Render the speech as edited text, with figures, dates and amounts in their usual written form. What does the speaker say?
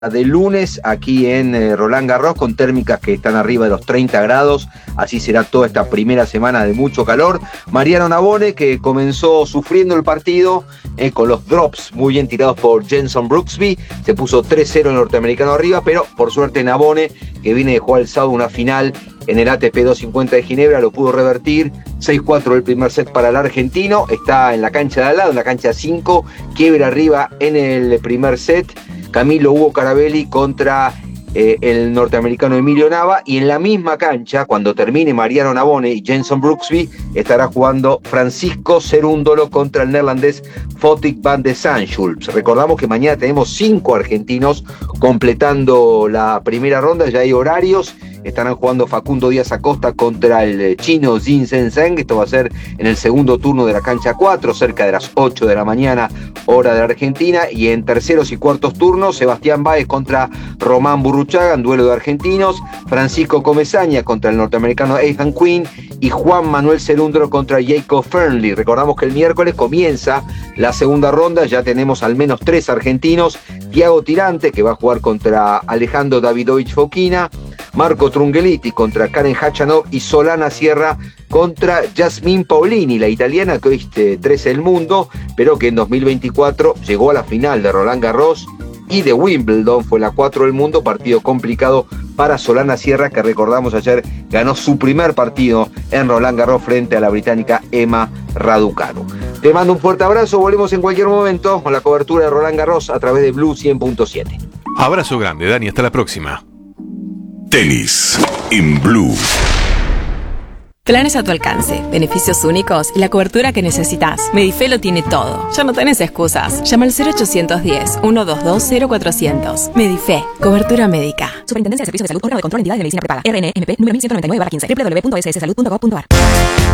de lunes aquí en Roland Garros, con térmicas que están arriba de los 30 grados, así será toda esta primera semana de mucho calor. Mariano Navone, que comenzó sufriendo el partido con los drops muy bien tirados por Jenson Brooksby, se puso 3-0 el norteamericano arriba, pero por suerte Navone, que viene de jugar el sábado una final en el ATP 250 de Ginebra, lo pudo revertir. 6-4 el primer set para el argentino, está en la cancha de al lado, en la cancha 5, quiebra arriba en el primer set Camilo Hugo Carabelli contra el norteamericano Emilio Nava, y en la misma cancha, cuando termine Mariano Navone y Jenson Brooksby, estará jugando Francisco Cerúndolo contra el neerlandés Fotik van de Zandschulp. Recordamos que mañana tenemos 5 argentinos completando la primera ronda, ya hay horarios. Estarán jugando Facundo Díaz Acosta contra el chino Zheng Zheng. Esto va a ser en el segundo turno de la cancha 4, cerca de las 8 de la mañana, hora de la Argentina. Y en terceros y cuartos turnos, Sebastián Báez contra Román Burruchaga, en duelo de argentinos. Francisco Comesaña contra el norteamericano Ethan Quinn. Y Juan Manuel Cerúndolo contra Jacob Fernley. Recordamos que el miércoles comienza la segunda ronda. Ya tenemos al menos 3 argentinos. Thiago Tirante, que va a jugar contra Alejandro Davidovich Fokina. Marco Trungelliti contra Karen Khachanov, y Solana Sierra contra Yasmin Paolini, la italiana que hoy es 13 del mundo, pero que en 2024 llegó a la final de Roland Garros y de Wimbledon, fue la 4 del mundo. Partido complicado para Solana Sierra, que recordamos ayer ganó su primer partido en Roland Garros frente a la británica Emma Raducanu. Te mando un fuerte abrazo, volvemos en cualquier momento con la cobertura de Roland Garros a través de Blue 100.7. Abrazo grande, Dani, hasta la próxima. Tenis en Blue. Planes a tu alcance, beneficios únicos y la cobertura que necesitas. Medife lo tiene todo. Ya no tenés excusas. Llama al 0810-122-0400. Medife, cobertura médica. Superintendencia de Servicios de Salud, órgano de control, entidades de medicina prepaga. RNMP número 1199/15. www.sssalud.gov.ar.